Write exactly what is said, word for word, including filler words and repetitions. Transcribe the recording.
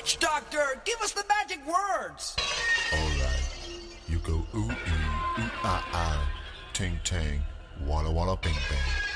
witch doctor, give us the magic words. Alright, you go ooh ee, ooh ah ah, ting tang, walla walla bing bang.